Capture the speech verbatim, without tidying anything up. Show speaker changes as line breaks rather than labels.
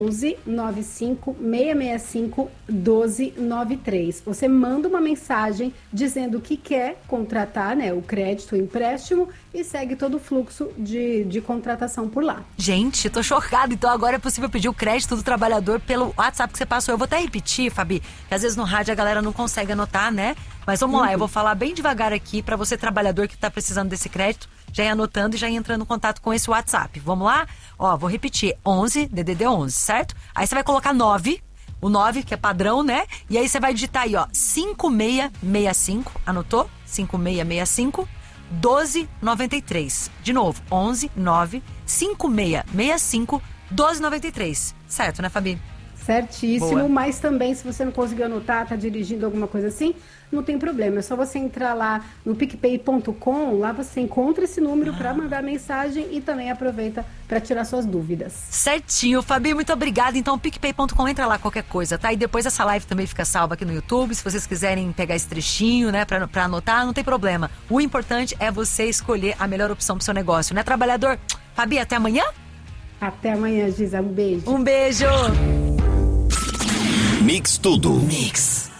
onze nove cinco seis seis cinco um dois nove três. Você manda uma mensagem dizendo que quer contratar, né, o crédito, o empréstimo, e segue todo o fluxo de, de contratação por lá.
Gente, tô chocada. Então agora é possível pedir o crédito do trabalhador pelo WhatsApp que você passou. Eu vou até repetir, Fabi, que às vezes no rádio a galera não consegue anotar, né? Mas vamos uhum. lá, eu vou falar bem devagar aqui pra você, trabalhador que tá precisando desse crédito, já ir anotando e já ir entrando em contato com esse WhatsApp. Vamos lá? Ó, vou repetir. onze, D D D onze, certo? Aí você vai colocar nove, o nove, que é padrão, né? E aí você vai digitar aí, ó, cinco seis seis cinco, anotou? cinco seis seis cinco, doze noventa e três. De novo, onze nove cinco seis seis cinco, doze noventa e três. Certo, né, Fabi?
Certíssimo,
Boa.
Mas também, se você não conseguiu anotar, tá dirigindo alguma coisa assim, não tem problema, é só você entrar lá no picpay ponto com, lá você encontra esse número ah. para mandar mensagem e também aproveita para tirar suas dúvidas.
Certinho, Fabi, muito obrigada. Então, picpay ponto com, entra lá qualquer coisa, tá? E depois essa live também fica salva aqui no YouTube, se vocês quiserem pegar esse trechinho, né, pra, pra anotar, não tem problema. O importante é você escolher a melhor opção pro seu negócio, né, trabalhador? Fabi, até amanhã?
Até amanhã, Giza, um beijo.
Um beijo!
Mix Tudo.
Mix.